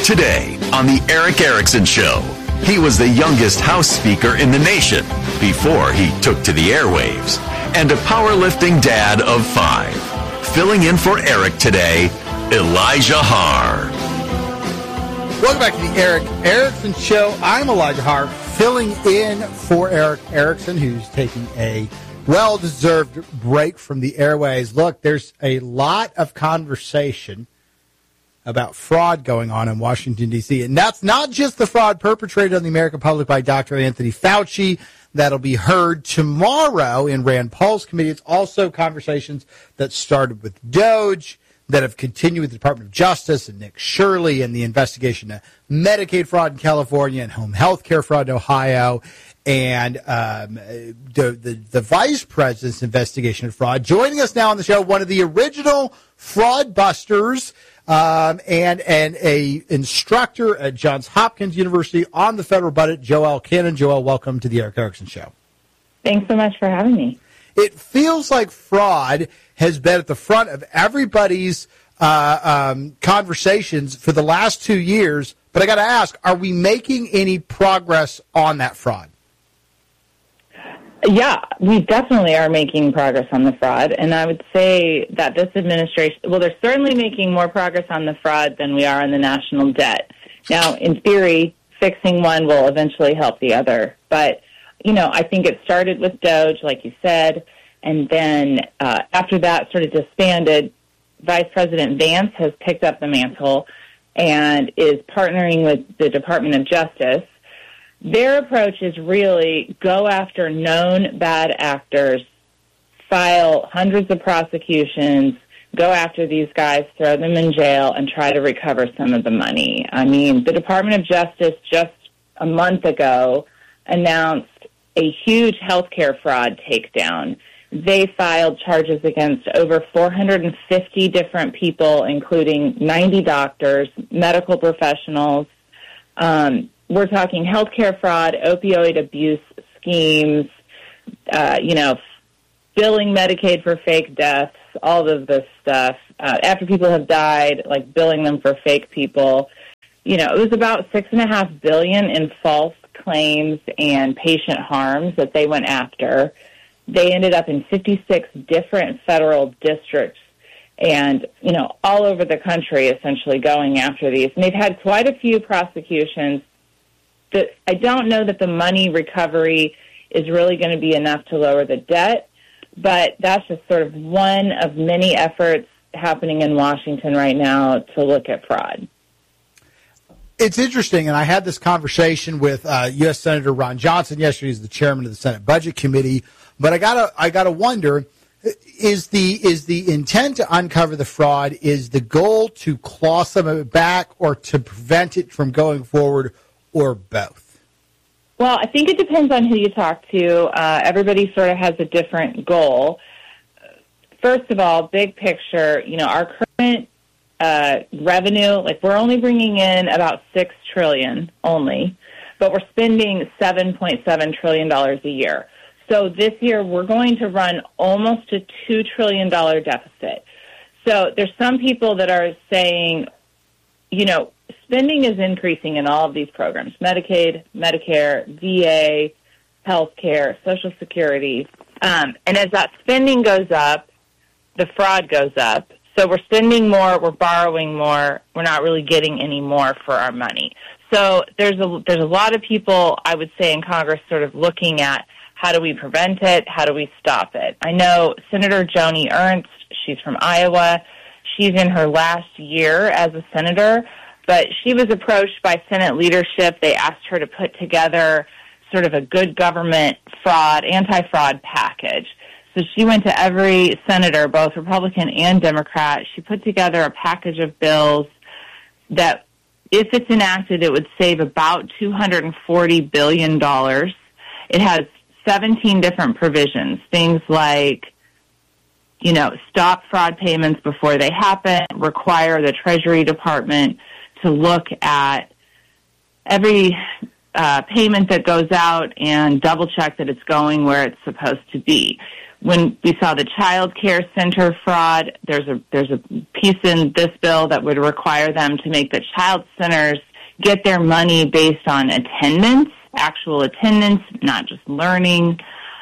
Today on The Erick Erickson Show, he was the youngest House Speaker in the nation before he took to the airwaves, and a powerlifting dad of 5. Filling in for Eric today, Elijah Haar. Welcome back to The Erick Erickson Show. I'm Elijah Haar, filling in for Erick Erickson, who's taking a well-deserved break from the airways. Look, there's a lot of conversation about fraud going on in Washington, D.C. And that's not just the fraud perpetrated on the American public by Dr. Anthony Fauci. That'll be heard tomorrow in Rand Paul's committee. It's also conversations that started with DOJ, that have continued with the Department of Justice and Nick Shirley and the investigation of Medicaid fraud in California and home health care fraud in Ohio, and the vice president's investigation of fraud. Joining us now on the show, one of the original fraud busters, and a instructor at Johns Hopkins University on the federal budget, Joelle Cannon. Joelle, welcome to the Erick Erickson Show. Thanks so much for having me. It feels like fraud has been at the front of everybody's conversations for the last 2 years, but I got to ask, are we making any progress on that fraud? Yeah, we definitely are making progress on the fraud, and I would say that this administration, well, they're certainly making more progress on the fraud than we are on the national debt. Now, in theory, fixing one will eventually help the other, but, you know, I think it started with DOJ, like you said, and then after that sort of disbanded, Vice President Vance has picked up the mantle and is partnering with the Department of Justice. Their approach is really go after known bad actors, file hundreds of prosecutions, go after these guys, throw them in jail, and try to recover some of the money. I mean, the Department of Justice just a month ago announced a huge healthcare fraud takedown. They filed charges against over 450 different people, including 90 doctors, medical professionals. We're talking healthcare fraud, opioid abuse schemes, billing Medicaid for fake deaths, all of this stuff. After people have died, like billing them for fake people. You know, it was about $6.5 billion in false claims and patient harms that they went after. They ended up in 56 different federal districts and, you know, all over the country essentially going after these. And they've had quite a few prosecutions. I don't know that the money recovery is really going to be enough to lower the debt, but that's just sort of one of many efforts happening in Washington right now to look at fraud. It's interesting, and I had this conversation with U.S. Senator Ron Johnson yesterday. He's the chairman of the Senate Budget Committee. But I gotta wonder, is the intent to uncover the fraud, is the goal to claw some of it back or to prevent it from going forward, or both? Well, I think it depends on who you talk to. Everybody sort of has a different goal. First of all, big picture, you know, our current revenue, like we're only bringing in about $6 trillion only, but we're spending $7.7 trillion a year. So this year we're going to run almost a $2 trillion deficit. So there's some people that are saying, you know, spending is increasing in all of these programs, Medicaid, Medicare, VA, healthcare, Social Security. And as that spending goes up, the fraud goes up. So we're spending more, we're borrowing more, we're not really getting any more for our money. So there's a lot of people, I would say, in Congress sort of looking at how do we prevent it, how do we stop it. I know Senator Joni Ernst, she's from Iowa. She's in her last year as a senator, but she was approached by Senate leadership. They asked her to put together sort of a good government fraud, anti-fraud package. So she went to every senator, both Republican and Democrat. She put together a package of bills that, if it's enacted, it would save about $240 billion. It has 17 different provisions, things like, you know, stop fraud payments before they happen, require the Treasury Department to look at every payment that goes out and double check that it's going where it's supposed to be. When we saw the child care center fraud, there's a piece in this bill that would require them to make the child centers get their money based on attendance, actual attendance, not just learning.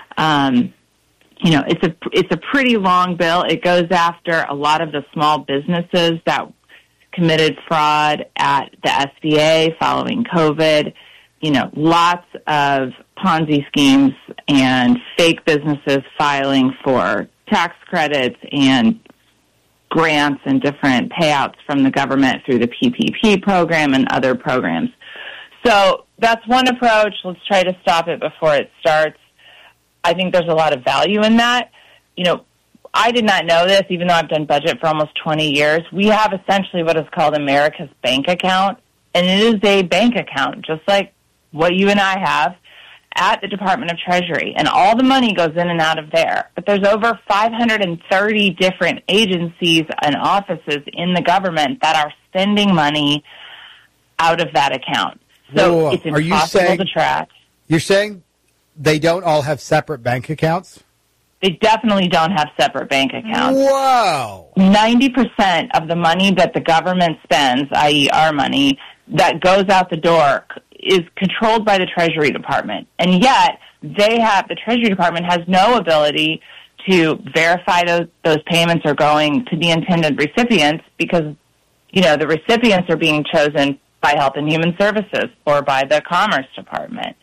It's a pretty long bill. It goes after a lot of the small businesses that committed fraud at the SBA following COVID. Lots of Ponzi schemes and fake businesses filing for tax credits and grants and different payouts from the government through the PPP program and other programs. So that's one approach. Let's try to stop it before it starts. I think there's a lot of value in that. I did not know this, even though I've done budget for almost 20 years. We have essentially what is called America's bank account, and it is a bank account, just like what you and I have at the Department of Treasury, and all the money goes in and out of there. But there's over 530 different agencies and offices in the government that are spending money out of that account. So it's impossible to track. You're saying they don't all have separate bank accounts? They definitely don't have separate bank accounts. Wow. 90% of the money that the government spends, i.e. our money, that goes out the door is controlled by the Treasury Department. And yet, the Treasury Department has no ability to verify those payments are going to the intended recipients because, the recipients are being chosen by Health and Human Services or by the Commerce Department.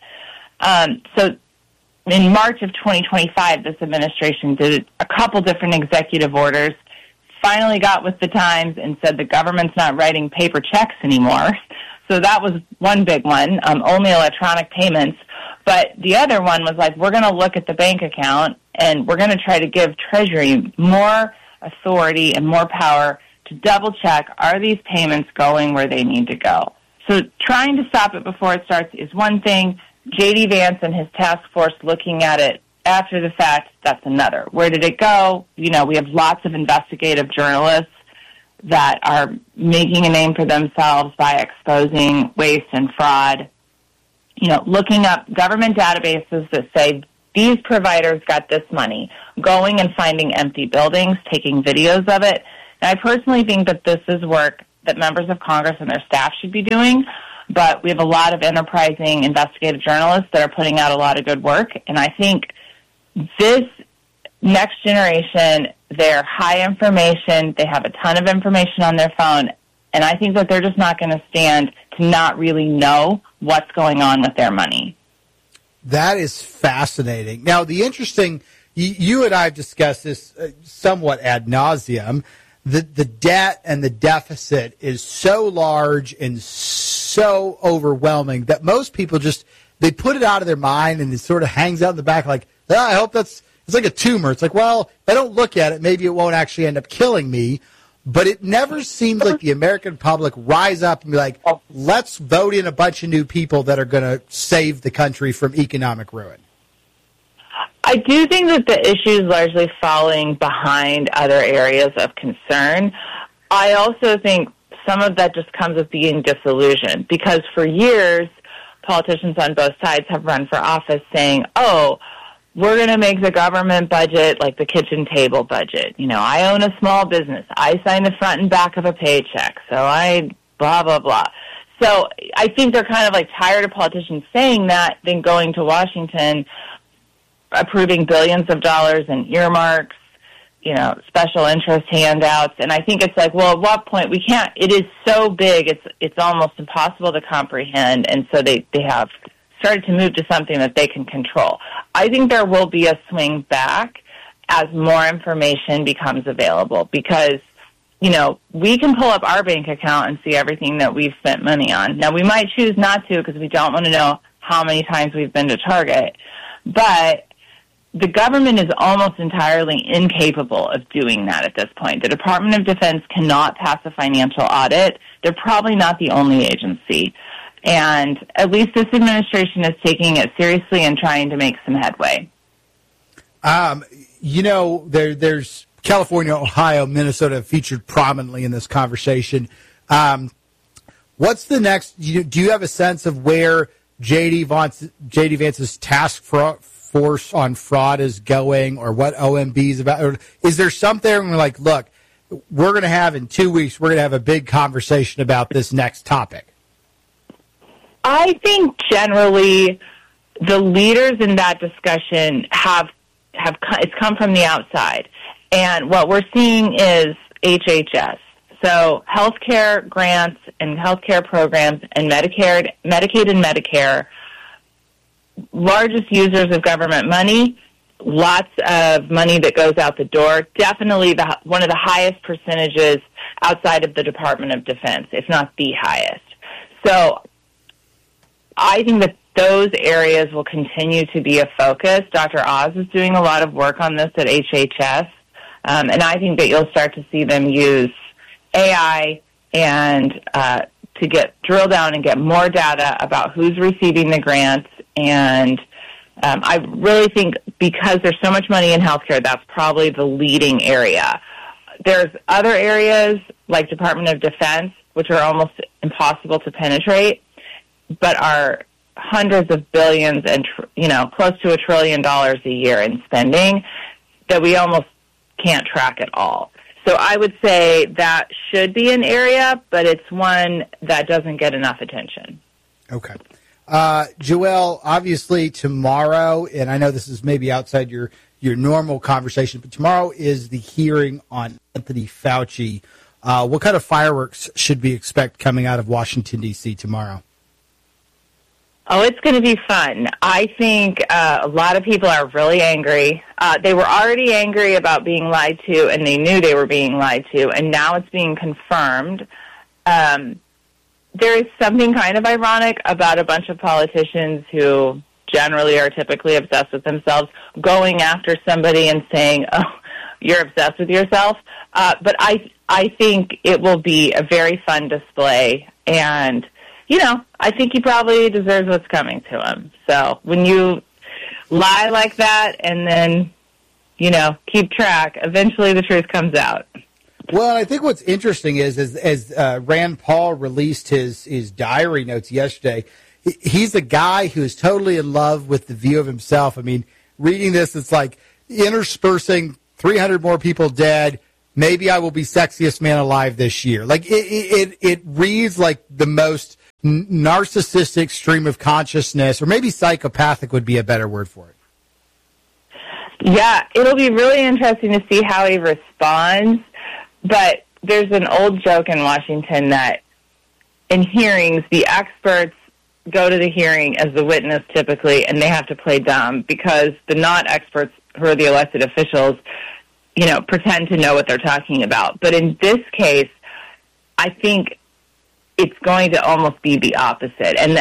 So in March of 2025, this administration did a couple different executive orders, finally got with the times and said the government's not writing paper checks anymore. So that was one big one, only electronic payments. But the other one was like, we're going to look at the bank account and we're going to try to give Treasury more authority and more power to double check, are these payments going where they need to go? So trying to stop it before it starts is one thing. J.D. Vance and his task force looking at it after the fact, that's another. Where did it go? We have lots of investigative journalists that are making a name for themselves by exposing waste and fraud. Looking up government databases that say these providers got this money, going and finding empty buildings, taking videos of it. And I personally think that this is work that members of Congress and their staff should be doing. But we have a lot of enterprising investigative journalists that are putting out a lot of good work. And I think this next generation, they're high information. They have a ton of information on their phone. And I think that they're just not going to stand to not really know what's going on with their money. That is fascinating. Now, the interesting, you and I have discussed this somewhat ad nauseum. The debt and the deficit is so large and so overwhelming that most people they put it out of their mind and it sort of hangs out in the back like, I hope it's like a tumor. It's like, well, if I don't look at it, maybe it won't actually end up killing me. But it never seems like the American public rise up and be like, let's vote in a bunch of new people that are going to save the country from economic ruin. I do think that the issue is largely falling behind other areas of concern. I also think some of that just comes with being disillusioned because for years, politicians on both sides have run for office saying, we're going to make the government budget like the kitchen table budget. I own a small business. I sign the front and back of a paycheck. So I blah, blah, blah. So I think they're kind of like tired of politicians saying that, then going to Washington, approving billions of dollars in earmarks, special interest handouts. And I think it's like, well, at what point we can't, it is so big, it's almost impossible to comprehend. And so they have started to move to something that they can control. I think there will be a swing back as more information becomes available because, we can pull up our bank account and see everything that we've spent money on. Now, we might choose not to because we don't want to know how many times we've been to Target. But the government is almost entirely incapable of doing that at this point. The Department of Defense cannot pass a financial audit. They're probably not the only agency. And at least this administration is taking it seriously and trying to make some headway. There's California, Ohio, Minnesota featured prominently in this conversation. What's the next? Do you have a sense of where J.D. Vance's task force on fraud is going or what OMB is about? Or is there something where we're like, look, we're going to have in 2 weeks, we're going to have a big conversation about this next topic? I think generally the leaders in that discussion it's come from the outside. And what we're seeing is HHS. So healthcare grants and healthcare programs and Medicaid and Medicare, largest users of government money, lots of money that goes out the door, definitely one of the highest percentages outside of the Department of Defense, if not the highest. So I think that those areas will continue to be a focus. Dr. Oz is doing a lot of work on this at HHS, and I think that you'll start to see them use AI and to drill down and get more data about who's receiving the grants. And I really think because there's so much money in healthcare, that's probably the leading area. There's other areas like Department of Defense, which are almost impossible to penetrate, but are hundreds of billions and close to $1 trillion a year in spending that we almost can't track at all. So I would say that should be an area, but it's one that doesn't get enough attention. Okay. Joelle, obviously tomorrow, and I know this is maybe outside your normal conversation, but tomorrow is the hearing on Anthony Fauci. What kind of fireworks should we expect coming out of Washington, D.C. tomorrow? Oh, it's going to be fun. I think a lot of people are really angry. They were already angry about being lied to, and they knew they were being lied to, and now it's being confirmed. There is something kind of ironic about a bunch of politicians who generally are typically obsessed with themselves going after somebody and saying, oh, you're obsessed with yourself. But I think it will be a very fun display, and I think he probably deserves what's coming to him. So when you lie like that and then, keep track, eventually the truth comes out. Well, I think what's interesting is as Rand Paul released his diary notes yesterday, he's a guy who is totally in love with the view of himself. I mean, reading this, it's like interspersing 300 more people dead. Maybe I will be sexiest man alive this year. Like it reads like the most narcissistic stream of consciousness, or maybe psychopathic would be a better word for it. Yeah, it'll be really interesting to see how he responds. But there's an old joke in Washington that in hearings, the experts go to the hearing as the witness typically, and they have to play dumb because the not experts who are the elected officials, pretend to know what they're talking about. But in this case, I think it's going to almost be the opposite. And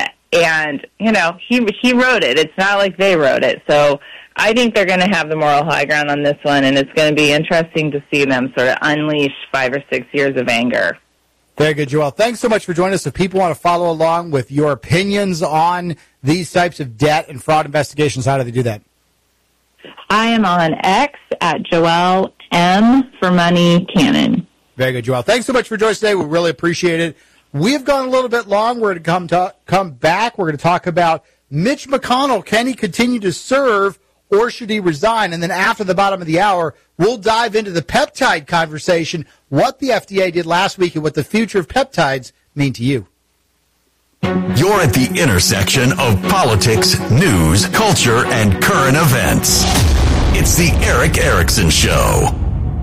he wrote it. It's not like they wrote it. So I think they're going to have the moral high ground on this one, and it's going to be interesting to see them sort of unleash 5 or 6 years of anger. Very good, Joelle. Thanks so much for joining us. If people want to follow along with your opinions on these types of debt and fraud investigations, how do they do that? I am on X at Joelle M for Money Cannon. Very good, Joelle. Thanks so much for joining us today. We really appreciate it. We've gone a little bit long. We're going to come back. We're going to talk about Mitch McConnell. Can he continue to serve or should he resign? And then after the bottom of the hour, we'll dive into the peptide conversation, what the FDA did last week and what the future of peptides mean to you. You're at the intersection of politics, news, culture, and current events. It's the Erick Erickson Show.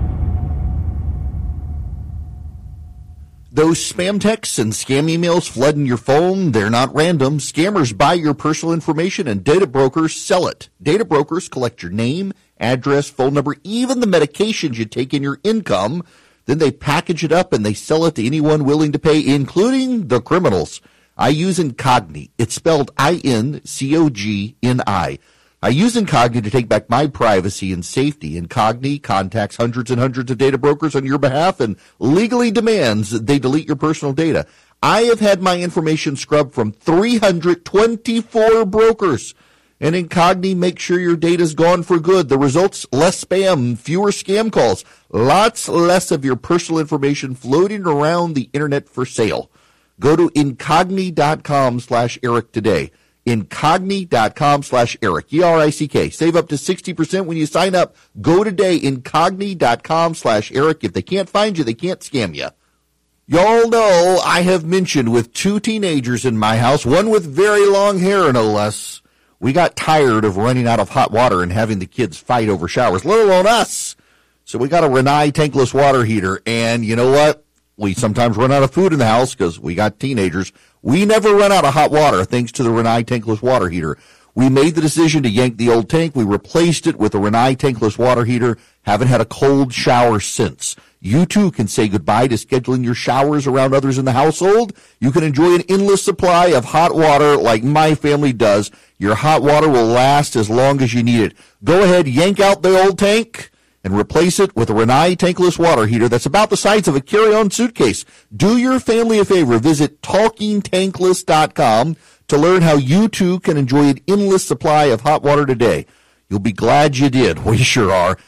Those spam texts and scam emails flooding your phone, they're not random. Scammers buy your personal information and data brokers sell it. Data brokers collect your name, address, phone number, even the medications you take in your income. Then they package it up and they sell it to anyone willing to pay, including the criminals. I use Incogni. It's spelled I-N-C-O-G-N-I. I use Incogni to take back my privacy and safety. Incogni contacts hundreds and hundreds of data brokers on your behalf and legally demands that they delete your personal data. I have had my information scrubbed from 324 brokers. And Incogni makes sure your data's gone for good. The results, less spam, fewer scam calls, lots less of your personal information floating around the internet for sale. Go to Incogni.com/Eric today. Incogni.com/Eric, ERICK. Save up to 60% when you sign up. Go today, Incogni.com/Eric. If they can't find you, they can't scam you. Y'all know I have mentioned with 2 teenagers in my house, one with very long hair, no less. We got tired of running out of hot water and having the kids fight over showers, let alone us. So we got a Rinnai tankless water heater, and you know what? We sometimes run out of food in the house because we got teenagers. We never run out of hot water thanks to the Rinnai tankless water heater. We made the decision to yank the old tank. We replaced it with a Rinnai tankless water heater. Haven't had a cold shower since. You too can say goodbye to scheduling your showers around others in the household. You can enjoy an endless supply of hot water like my family does. Your hot water will last as long as you need it. Go ahead, yank out the old tank and replace it with a Rinnai tankless water heater that's about the size of a carry-on suitcase. Do your family a favor. Visit TalkingTankless.com to learn how you too can enjoy an endless supply of hot water today. You'll be glad you did. We sure are.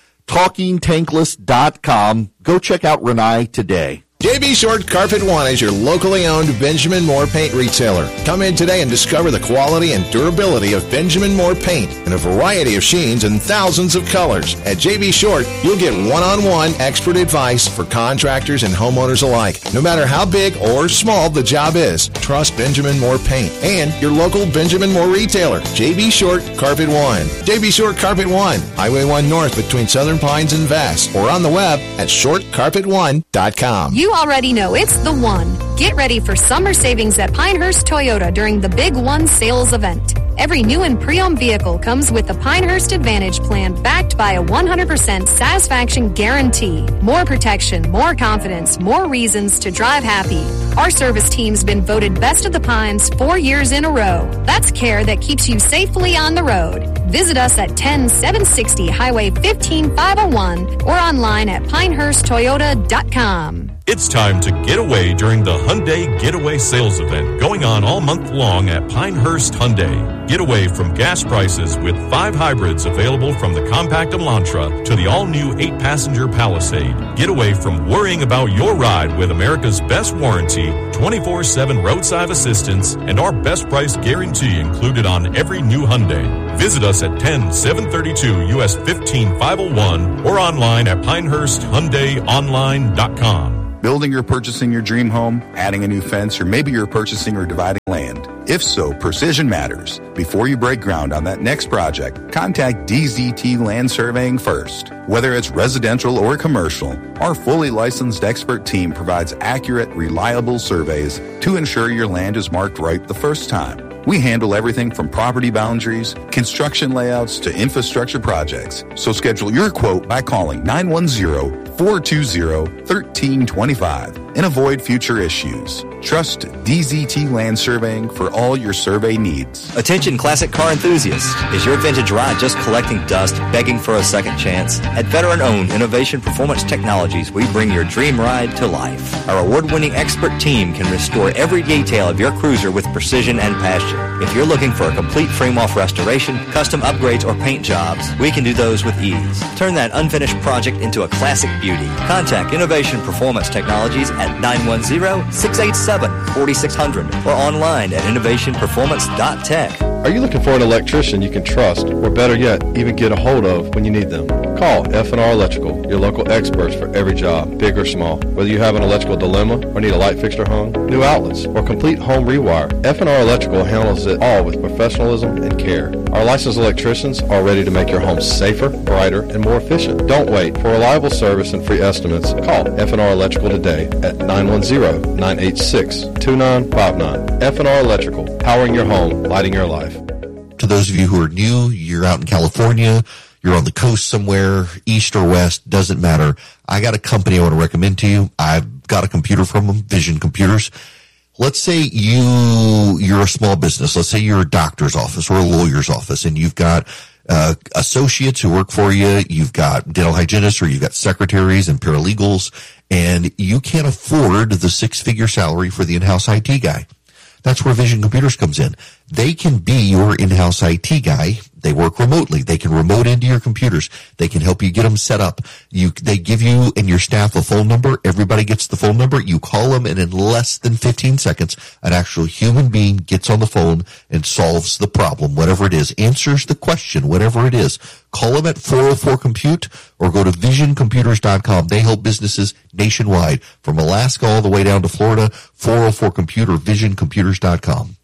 TalkingTankless.com. Go check out Rinnai today. JB Short Carpet One is your locally owned Benjamin Moore paint retailer. Come in today and discover the quality and durability of Benjamin Moore paint in a variety of sheens and thousands of colors. At JB Short, you'll get one-on-one expert advice for contractors and homeowners alike. No matter how big or small the job is, trust Benjamin Moore paint and your local Benjamin Moore retailer, JB Short Carpet One. JB Short Carpet One, Highway 1 North between Southern Pines and Vass, or on the web at shortcarpet1.com. You already know it's the one. Get ready for summer savings at Pinehurst Toyota during the Big One sales event. Every new and pre-owned vehicle comes with the Pinehurst Advantage Plan backed by a 100% satisfaction guarantee. More protection, more confidence, more reasons to drive happy. Our service team's been voted Best of the Pines 4 years in a row. That's care that keeps you safely on the road. Visit us at 10760 Highway 15501 or online at pinehursttoyota.com. It's time to get away during the Hyundai Getaway Sales Event going on all month long at Pinehurst Hyundai. Get away from gas prices with 5 hybrids available from the compact Elantra to the all-new 8-passenger Palisade. Get away from worrying about your ride with America's best warranty, 24/7 roadside assistance, and our best price guarantee included on every new Hyundai. Visit us at 10732 US 15501 or online at PinehurstHyundaiOnline.com. Building or purchasing your dream home, adding a new fence, or maybe you're purchasing or dividing land. If so, precision matters. Before you break ground on that next project, contact DZT Land Surveying first. Whether it's residential or commercial, our fully licensed expert team provides accurate, reliable surveys to ensure your land is marked right the first time. We handle everything from property boundaries, construction layouts, to infrastructure projects. So schedule your quote by calling 910-420-1325 and avoid future issues. Trust DZT Land Surveying for all your survey needs. Attention classic car enthusiasts. Is your vintage ride just collecting dust, begging for a second chance? At veteran-owned Innovation Performance Technologies, we bring your dream ride to life. Our award-winning expert team can restore every detail of your cruiser with precision and passion. If you're looking for a complete frame-off restoration, custom upgrades, or paint jobs, we can do those with ease. Turn that unfinished project into a classic beauty. Contact Innovation Performance Technologies at 910-687-4600 or online at innovationperformance.tech. Are you looking for an electrician you can trust, or better yet, even get a hold of when you need them? Call F&R Electrical, your local experts for every job, big or small. Whether you have an electrical dilemma or need a light fixture hung, new outlets, or complete home rewire, F&R Electrical handles it all with professionalism and care. Our licensed electricians are ready to make your home safer, brighter, and more efficient. Don't wait. For reliable service and free estimates, call F&R Electrical today at 910-986-2959. F&R Electrical, powering your home, lighting your life. To those of you who are new, you're out in California, you're on the coast somewhere, east or west, doesn't matter. I got a company I want to recommend to you. I've got a computer from them, Vision Computers. Let's say you're a small business. Let's say you're a doctor's office or a lawyer's office, and you've got associates who work for you. You've got dental hygienists, or you've got secretaries and paralegals, and you can't afford the 6-figure salary for the in-house IT guy. That's where Vision Computers comes in. They can be your in-house IT guy. They work remotely. They can remote into your computers. They can help you get them set up. They give you and your staff a phone number. Everybody gets the phone number. You call them, and in less than 15 seconds, an actual human being gets on the phone and solves the problem, whatever it is, answers the question, whatever it is. Call them at 404-COMPUTE or go to visioncomputers.com. They help businesses nationwide, from Alaska all the way down to Florida. 404-COMPUTE or visioncomputers.com.